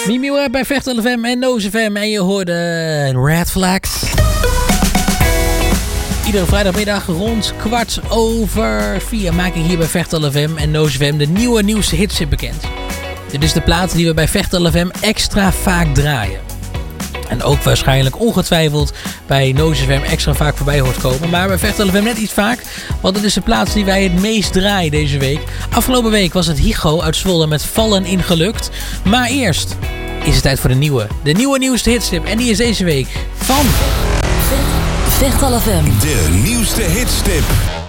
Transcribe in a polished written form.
Mimi bij Vechtel FM en Noos FM. En je hoorde Red Flags. Iedere vrijdagmiddag rond 4:15 maak ik hier bij Vechtel FM en Noos FM de nieuwste hitstip bekend. Dit is de plaat die we bij Vechtel FM extra vaak draaien. En ook waarschijnlijk ongetwijfeld bij Noos FM extra vaak voorbij hoort komen. Maar bij Vechtel FM net iets vaak, want het is de plaats die wij het meest draaien deze week. Afgelopen week was het Higo uit Zwolle met Vallen in Gelukt. Maar eerst is het tijd voor de nieuwste hitstip. En die is deze week van Vechtel FM. De nieuwste hitstip.